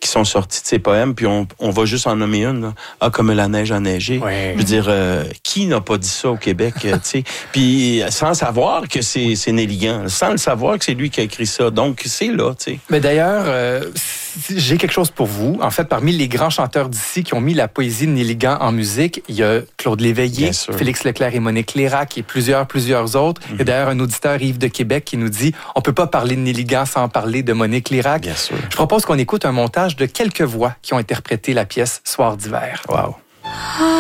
qui sont sortis de ses poèmes, puis on va juste en nommer une, là. Ah, comme la neige a neigé. Ouais. Je veux dire, qui n'a pas dit ça au Québec, tu sais? Puis sans savoir que c'est Néligan, sans le savoir que c'est lui qui a écrit ça. Donc, c'est là, tu sais. Mais d'ailleurs, j'ai quelque chose pour vous. En fait, parmi les grands chanteurs d'ici qui ont mis la poésie de Néligan en musique, il y a Claude Léveillé, Félix Leclerc et Monique Lérac et plusieurs autres. Il y a d'ailleurs un auditeur, Yves de Québec, qui nous dit « On peut pas parler de Néligan sans parler de Monique Lérac ». Bien sûr. Je propose qu'on écoute un montage de quelques voix qui ont interprété la pièce « Soir d'hiver ». Wow.